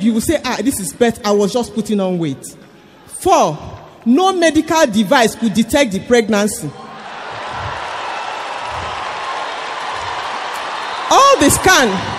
you will say, this is birth. I was just putting on weight. 4, no medical device could detect the pregnancy. All the scan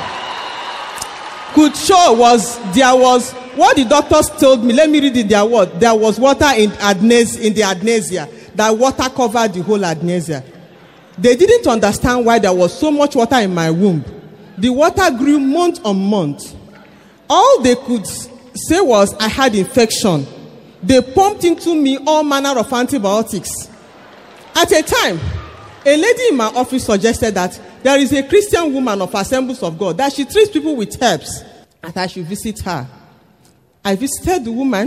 could show was what the doctors told me. Let me read it their word. There was water in the adnesia. That water covered the whole adnesia. They didn't understand why there was so much water in my womb. The water grew month on month. All they could say was I had infection. They pumped into me all manner of antibiotics. At a time, a lady in my office suggested that there is a Christian woman of Assemblies of God, that she treats people with herbs, and I should visit her. I visited the woman.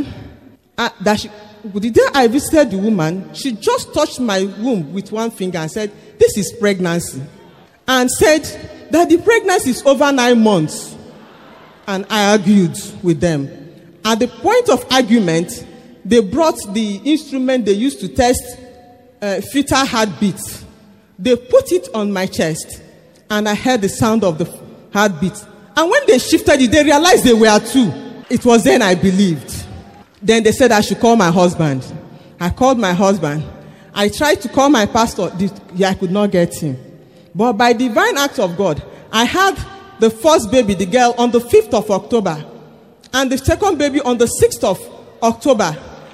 The day I visited the woman, she just touched my womb with one finger and said, this is pregnancy. And said that the pregnancy is over 9 months. And I argued with them. At the point of argument, they brought the instrument they used to test fetal heartbeat. They put it on my chest, and I heard the sound of the heartbeat. And when they shifted it, they realized they were 2. It was then I believed. Then they said I should call my husband. I called my husband. I tried to call my pastor. I could not get him. But by divine act of God, I had the first baby, the girl, on the 5th of October. And the second baby on the 6th of October.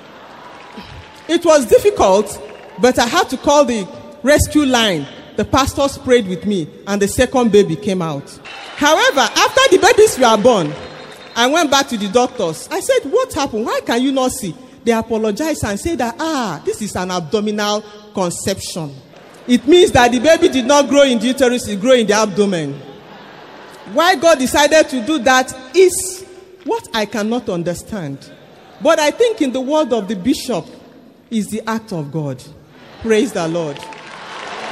It was difficult, but I had to call the rescue line. The pastors prayed with me, and the second baby came out. However, after the babies were born, I went back to the doctors. I said, what happened? Why can you not see? They apologized and said that, this is an abdominal conception. It means that the baby did not grow in the uterus, it grew in the abdomen. Why God decided to do that is what I cannot understand. But I think in the word of the bishop is the act of God. Praise the Lord.